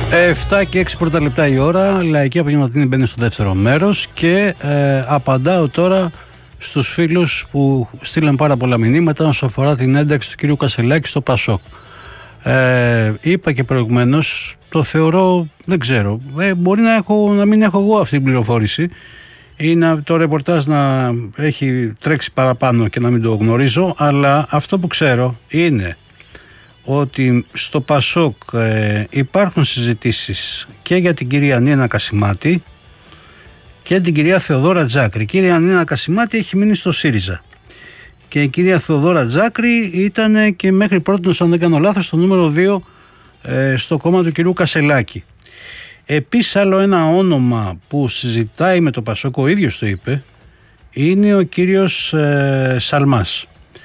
7 και 6 πρώτα λεπτά η ώρα. Λαϊκή Απογευματινή μπαίνει στο δεύτερο μέρος και απαντάω τώρα στους φίλους που στείλαν πάρα πολλά μηνύματα όσον αφορά την ένταξη του κυρίου Κασελάκη στο Πασόκ. Είπα και προηγουμένως, το θεωρώ, δεν ξέρω, μπορεί να μην έχω εγώ αυτή την πληροφόρηση ή το ρεπορτάζ να έχει τρέξει παραπάνω και να μην το γνωρίζω, αλλά αυτό που ξέρω είναι ότι στο Πασόκ υπάρχουν συζητήσεις και για την κυρία Νίνα Κασιμάτη και την κυρία Θεοδόρα Τζάκρη. Η κυρία Νίνα Κασιμάτη έχει μείνει στο ΣΥΡΙΖΑ και η κυρία Θεοδόρα Τζάκρη ήταν και μέχρι πρώτη, αν δεν κάνω λάθος, στο νούμερο 2 στο κόμμα του κυρίου Κασελάκη. Επίσης, άλλο ένα όνομα που συζητάει με το Πασόκ, ο ίδιος το είπε, είναι ο κύριος Σαλμάς.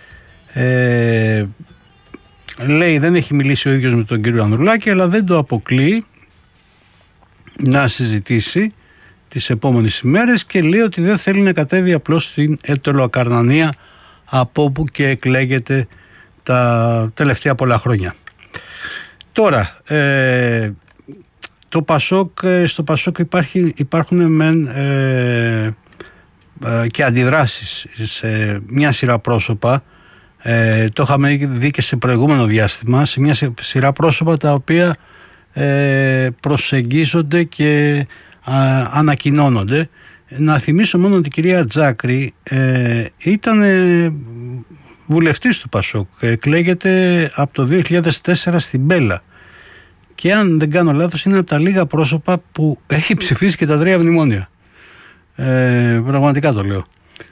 Λέει, δεν έχει μιλήσει ο ίδιος με τον κύριο Ανδρουλάκη, αλλά δεν το αποκλείει να συζητήσει τις επόμενες ημέρες και λέει ότι δεν θέλει να κατέβει απλώς στην Ετωλοακαρνανία από όπου και εκλέγεται τα τελευταία πολλά χρόνια. Τώρα, το Πασόκ, στο Πασόκ υπάρχουν και αντιδράσεις σε μια σειρά πρόσωπα. Το είχαμε δει και σε προηγούμενο διάστημα, σε μια σειρά πρόσωπα τα οποία προσεγγίζονται και ανακοινώνονται. Να θυμίσω μόνο ότι η κυρία Τζάκρη ήταν βουλευτής του Πασόκ, εκλέγεται από το 2004 στην Μπέλα και αν δεν κάνω λάθος είναι από τα λίγα πρόσωπα που έχει ψηφίσει και τα 3 μνημόνια. Πραγματικά το λέω.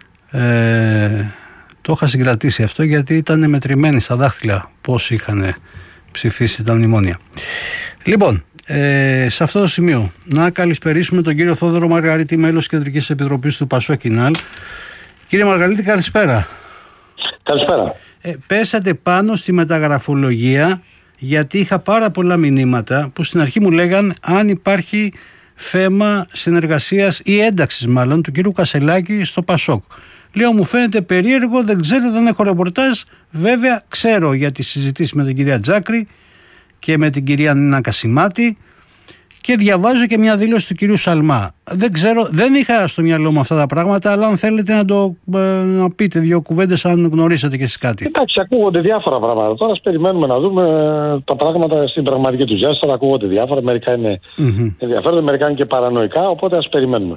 Το είχα συγκρατήσει αυτό γιατί ήταν μετρημένοι στα δάχτυλα πώς είχαν ψηφίσει τα μνημόνια. Λοιπόν, σε αυτό το σημείο να καλησπερίσουμε τον κύριο Θόδωρο Μαργαρίτη, μέλος Κεντρικής Επιτροπής του Πασόκ Κινάλ. Κύριε Μαργαρίτη, καλησπέρα. Καλησπέρα. Πέσατε πάνω στη μεταγραφολογία γιατί είχα πάρα πολλά μηνύματα που στην αρχή μου λέγαν αν υπάρχει θέμα συνεργασίας ή ένταξης μάλλον του κύριου Κασελάκη στο Πασόκ. Λέω, μου φαίνεται περίεργο, δεν ξέρω, δεν έχω ρεπορτάζ. Βέβαια, ξέρω για τις συζητήσεις με την κυρία Τζάκρη και με την κυρία Νίνα Κασιμάτη και διαβάζω και μια δήλωση του κυρίου Σαλμά. Δεν ξέρω, δεν είχα στο μυαλό μου αυτά τα πράγματα, αλλά αν θέλετε να πείτε 2 κουβέντες, αν γνωρίσατε κι εσείς κάτι. Εντάξει, ακούγονται διάφορα πράγματα. Τώρα περιμένουμε να δούμε τα πράγματα στην πραγματική του διάσταση. Ακούγονται διάφορα. Μερικά είναι ενδιαφέροντα, μερικά είναι και παρανοϊκά. Οπότε ας περιμένουμε.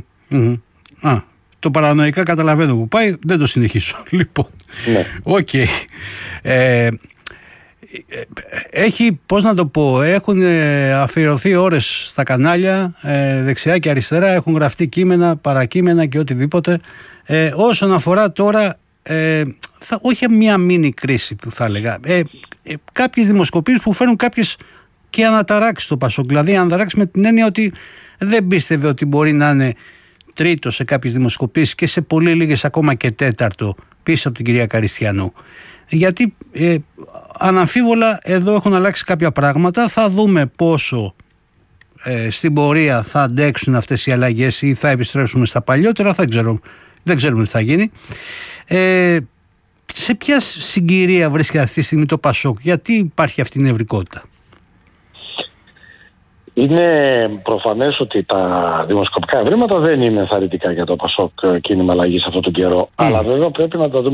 Το παρανοϊκά καταλαβαίνω που πάει, δεν το συνεχίσω. Λοιπόν, οκ. Έχει, πώς να το πω, έχουν αφιερωθεί ώρες στα κανάλια δεξιά και αριστερά, έχουν γραφτεί κείμενα, παρακείμενα και οτιδήποτε. Όσον αφορά τώρα, όχι μια μίνι κρίση που θα έλεγα, κάποιες δημοσκοπήσεις που φέρνουν κάποιες και αναταράξεις στο Πασόκ. Δηλαδή αναταράξεις με την έννοια ότι δεν πίστευε ότι μπορεί να είναι τρίτο σε κάποιες δημοσκοπήσεις και σε πολύ λίγες ακόμα και τέταρτο πίσω από την κυρία Καριστιανού. Γιατί αναμφίβολα εδώ έχουν αλλάξει κάποια πράγματα. Θα δούμε πόσο στην πορεία θα αντέξουν αυτές οι αλλαγές ή θα επιστρέψουμε στα παλιότερα. Δεν ξέρουμε τι θα γίνει. Σε ποια συγκυρία βρίσκεται αυτή τη στιγμή το Πασόκ? Γιατί υπάρχει αυτή η νευρικότητα? Είναι προφανές ότι τα δημοσκοπικά ευρήματα δεν είναι ενθαρρυντικά για το Πασόκ κίνημα αλλαγής αυτόν τον καιρό. Αλλά βέβαια πρέπει να τα δούμε